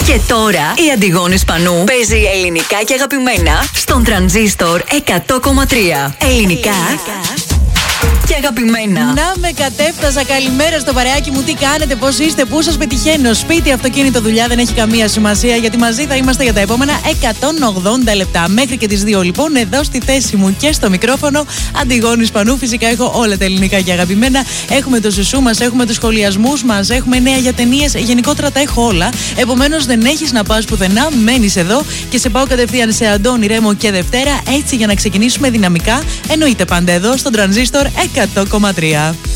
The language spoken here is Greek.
Και τώρα η Αντιγόνη Σπανού παίζει ελληνικά και αγαπημένα στον Τρανζίστορ 100,3. Ελληνικά και αγαπημένα. Να με κατέφτασα. Καλημέρα στο παρεάκι μου. Τι κάνετε, πώς είστε, πού σας πετυχαίνω? Σπίτι, αυτοκίνητο, δουλειά, δεν έχει καμία σημασία. Γιατί μαζί θα είμαστε για τα επόμενα 180 λεπτά. Μέχρι και τις 2 λοιπόν, εδώ στη θέση μου και στο μικρόφωνο. Αντιγόνη Σπανού. Φυσικά έχω όλα τα ελληνικά και αγαπημένα. Έχουμε το σουσού μας, έχουμε τους σχολιασμούς μας, έχουμε νέα για ταινίες. Γενικότερα τα έχω όλα. Επομένως δεν έχεις να πας πουθενά. Μένεις εδώ και σε πάω κατευθείαν σε Αντώνη, Ρέμο και Δευτέρα. Έτσι για να ξεκινήσουμε δυναμικά. Εννοείται πάντα εδώ στον Τρανζίστορ 100,3.